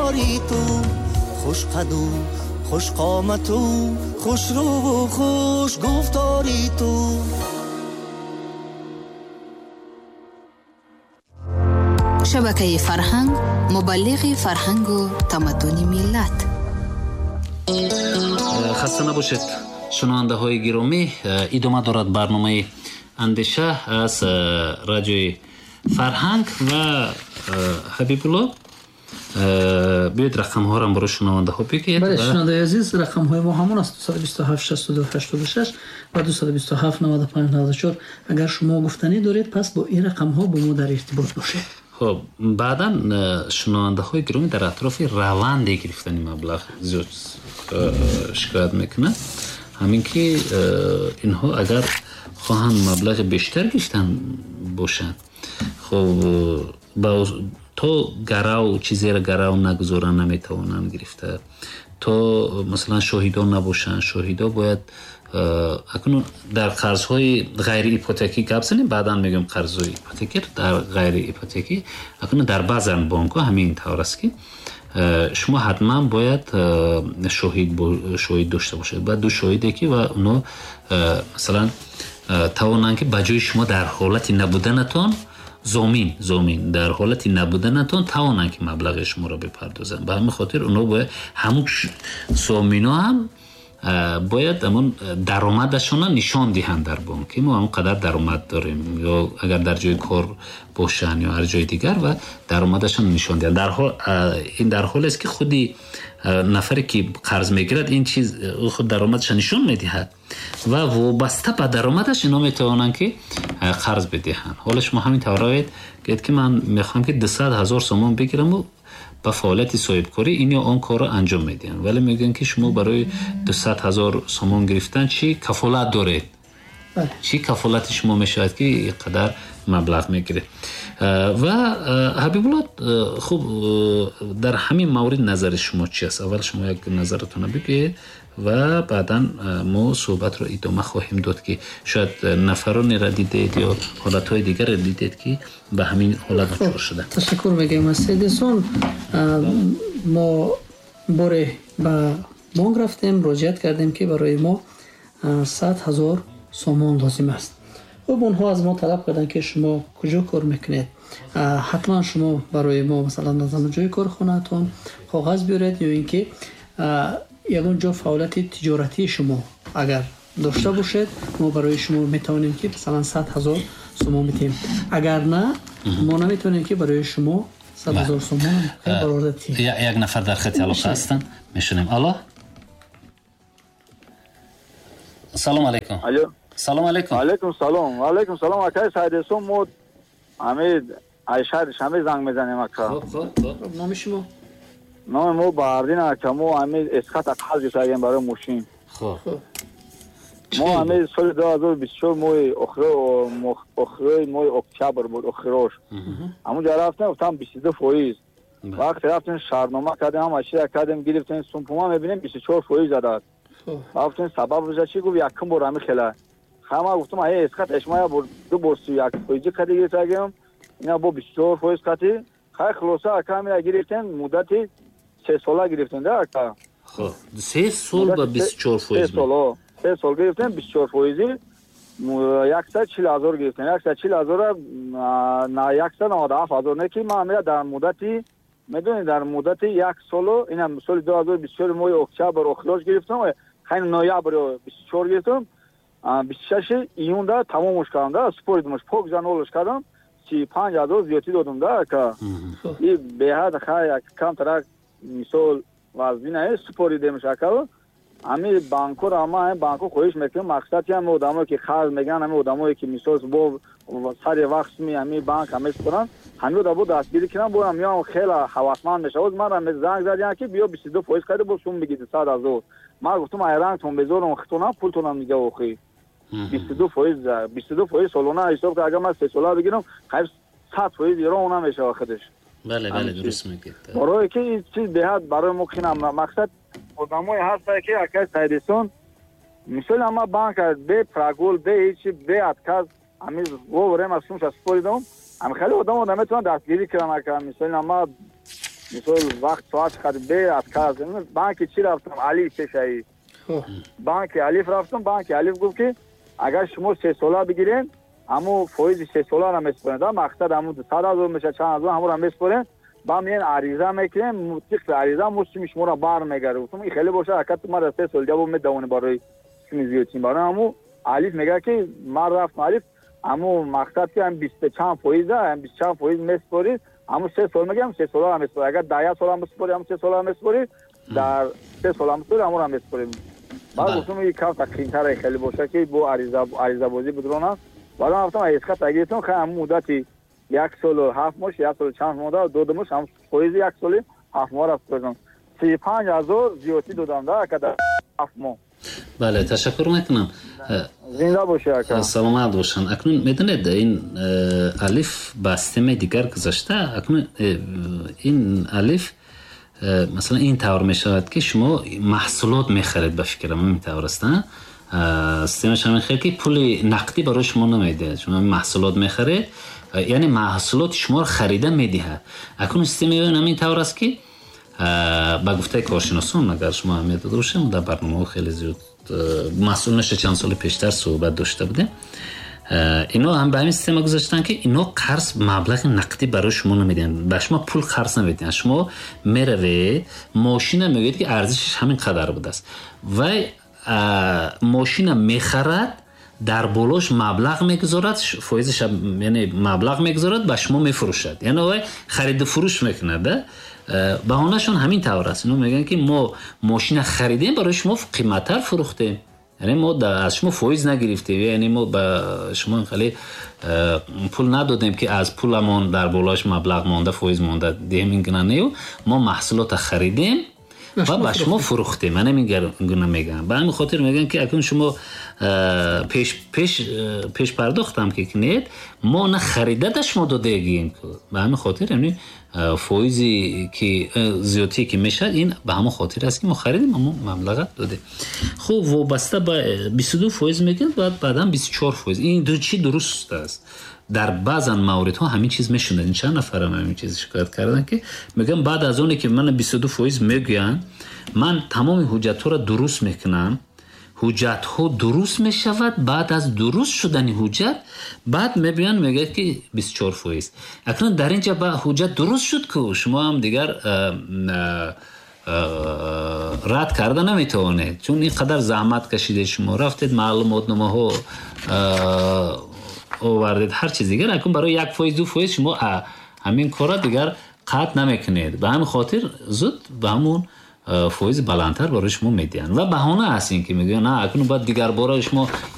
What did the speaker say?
گفتاری تو، خوش قدو خوش قامتو، خوش رو و خوش گفتاری تو. شبکه فرهنگ مبلغ فرهنگ و تمدن ملت. خسته نباشید شنونده های گرامی، ادامه دارد برنامه اندیشه از رادیوی فرهنگ و حبیب الله. بیاید رقم ها را برای شنونده ها بگید. بله شنونده عزیز، رقم های ما همون است: 227 62 86 و 227 95 94. اگر شما گفتنی دارید پس با این رقم ها با ما در ارتباط باشید. خب بعدا شنونده های گرامی در اطراف روند گرفتن مبلغ زیاد شکایت میکنه، همین که اینها اگر خواهند مبلغ بیشتر گرفتن باشند، خب با تو گراو چیزی را گراو نگذارن نمیتوانند گرفته، تو مثلا شاهدان نباشن. شاهدا باید اکنون در قرض‌های غیر ایپوتکی گپ زنیم، بعدا میگم قرض‌های ایپوتکی در غیر ایپوتکی اکنون در بعضی بانک‌ها همین طور است که شما حتما باید شاهد داشته باشید. بعد دو شاهدی که و اونو مثلا توانند که بجای شما در حالت نبودنتون زامین در حالت نبودنتون توانند که مبلغ شما را بپردازن. به همین خاطر اونو باید همون زامینا هم باید همون درآمدشون نشان دهند در بانک، ما همون قدر درآمد داریم، یا اگر در جای کار باشن یا هر جای دیگر و درآمدشون نشان دهند. این در حالی است که خودی نفری که قرض میگیرد این چیز خود درآمدش نشان میدهد و وابسته به درآمدش اینا میتوانند که قرض بدهند. حالا شما همین طوری گفت که من میخوام که 200,000 تومان بگیرم و با فعالیت صاحبکاری این یا آن کار را انجام میدین، ولی میگن که شما برای 200,000 تومان گرفتن چی کفالت دارید؟ چی کفالت شما میشود که اینقدر مبلغ میگیره؟ و حبیب الله خوب در همین مورد نظر شما چی است؟ اول شما یک نظرتون بگید و بعدا ما صحبت رو ادامه خواهیم داد که شاید نفرانی را دیدید یا حالتهای دیگر را دیدید که به همین حالت دچار شدن. تشکر میگم از ادیسون. ما باره به بانک رفتیم، مراجعت کردیم که برای ما 100,000 تومان لازم است. و اونها از ما طلب کردن که شما کجا کار میکنید، حتما شما برای ما مثلا نظام جای کارخانه‌تون کاغذ بیارید، یا اینکه یگان جا فعالیت تجارتی شما اگر داشته باشید ما برای شما میتونیم که مثلا 100,000 تومان میتیم. اگر نه ما نمیتونیم که برای شما 100,000 تومان برآوردیم. یک نفر در خط علاقه هستن میشونیم. الو سلام علیکم. الو سلام علیکم. علیکم سلام. و علیکم سلام. آقای سعیدسون ما حمید عایشه شمی زنگ میزنیم آقا. خب نام شما؟ نام ما باردین آقا. ما حمید اسقاط قرض گرفتیم برای ماشین. خب ما حمید سال 2024 ماه اخر ماه اکتبر بود اخرش. همون جا رفتیم گفتم 22%. وقتی رفتیم شهرنامه کردیم هم اشیا کردیم گرفتیم سومپوما میبینیم 24% داد. رفتیم سبب وجه چی گفت یکم برام خیلی. خما گفتم ای اسقاط اشمایا دو بورسی یک پویجی کردی گرفتیم. اینا با 24% کردی. خیلی خلاصه کامی گرفتیم مدتی 3 ساله گرفتیم ده آقا. خب 3 سال با 24%. 3 سال گرفتیم 24%. 140,000 گرفتیم. 140,000 نه 197,000 نه که ما میره در مدتی میدونید در مدت 1 سال اینا سال 2024 ماه اکتبر اخراج گرفتم، خیلی نوامبر 24 گرفتم، 26 ایون دا تمامش کردم، سپوریدمش پاک زنولش کردم، 35,000 زیادی دادم دا که این به حد خیلی کم تر مثال وزنی نه سپوریدمش کردم. امی بانکو را ما بانکو خواهش میکنم مقصدی هم آدمایی که خرج میگن، همه آدمایی که مثال با سر وقت می امی بانک همیشه کنن همین رو دستگیری کنن، با میام خیلی هوسمند میشه. من را زنگ زدن که بیا 22% کرده با سوم بگید 100,000. ما گفتم ایرانتون بذارم خطونا پولتونم میگه اوخی 22% سالانه حساب که اگر من 3 ساله بگیرم خیلی 100% ایران نمیشه آخرش. بله بله درست میگید. برای که این چیز به حد برای ممکنه مقصد آدمای هست که اگر سایدسون مثلا ما بانک به پراگول به هیچ به اتکاز امیز و برای مسئول سپوریدم. ام خیلی آدم میتونن دستگیری کنن که مثلا ما мисол вақт соат қариб бе аз кас банки чӣ рафтам алиф пешаи банки алиф рафтам банки алиф гуфт ки агар шумо 3 сола бигирен аму фоизи 3 соларо меспоред мақсад аму 100,000 меша чанд ҳазор ҳамуро меспоред ба мен ариза мекунем мутиқ ариза муштими шуморо бармегардем ин хеле боша акат мара 3 сол ҷавоб медавонем барои шуми зиёдтин барои аму алиф мега ки ман рафтам алиф аму мақсад ки ам 20 чанд фоиза ам 20 чанд фоиз меспоред аму 3 сол мегам 3 сола меспоред агар 10 сола меспоред аму 3 сола меспоред дар 3 сола меспоред амуро меспоред баъд гуфтам ин кам тақинтара хеле боша ки бо ариза бозӣ будрон аст барои рафтам айсқа тагиртам хай аму муддати 1 сол 7 мош 1 сол чанд мода додамош ам фоизи 1 соли 7 моҳ рафт кардам 35,000 зиёдтӣ додам да акада 7 моҳ. бале ташаккур мекунам. зинда боша ака. саломат бошан. акнун медонед ин алиф ба системаи дигар гузашта акнун ин алиф масалан ин тавр мешавад ки шумо маҳсулот мехаред ба фикрам ин тавр аст системаш ҳамин хел ки пули нақдӣ барои шумо намедиҳад шумо маҳсулот мехаред яъне маҳсулоти шуморо харида медиҳад. акнун системаи ҳамин тавр аст ки ба гуфтаи коршиносон агар шумо аҳамият дода бошем дар барномаҳо хеле зиёд масъул наша чанд соли пештар суҳбат дошта будем ино ҳам ба ҳамин система гузаштанд ки ино қарз маблағи нақдӣ барои шумо намедиҳанд ба шумо пул қарз намедиҳанд шумо меравед мошина мегӯед ки арзишаш ҳамин қадар будааст вай мошина мехарад дар болош маблағ мегузорад фоизаш яъне маблағ мегузорад ба шумо мефурӯшад яъне вай хариду фурӯш мекунад баҳонашон ҳамин тавр аст ино мегӯянд ки мо мошина харидем барои шумо қиматтар фурӯхтем яъне мо аз шумо фоиз нагирифтем яъне мо ба шумо хеле пул надодем ки аз пуламон дар болош маблағ монда фоиз монда диҳем ин гуна не мо маҳсулота харидем ва ба шумо фурӯхтем ана ин гуна мегӯянд ба ҳамин хотир мегӯянд ки акнун шумо пеш пардохтам ки кунед мо на харида да шумо додагем ба ҳамин хотир яъне фоизи ки зиёдтие ки мешавад ин ба ҳамон хотир аст ки мо харидем амо маблаға додем хуб вобаста ба 22% мегӯяд баъдан 24% ин чӣ дуруст аст дар баъзан мавридҳо ҳамин чиз мешунад ин чанд нафарам ҳамин чиз шикоят кардан ки мегӯям баъд аз оне ки мана 22% мегӯянд ман тамоми ҳуҷҷатҳоро дуруст мекунам ҳуҷҷатҳо дуруст мешавад баъд аз дуруст шудани ҳуҷҷат баъд мебиёянд мегӯяд ки 24%. акнун дар ин ҷа ба ҳуҷҷат дуруст шуд ку шумо ҳам дигар рад карда наметавонед чун ин қадар заҳмат кашидед шумо рафтед маълумотномаҳо овардед ҳар чиз дигар акун барои 1% 2% шумо ҳамин кора дигар қатъ намекунед ба ҳамин хотир зуд ба ҳамун фоизи баландтар барои шумо медиҳанд ва баҳона аст ин ки мегӯянд акун баъд дигар бора шумо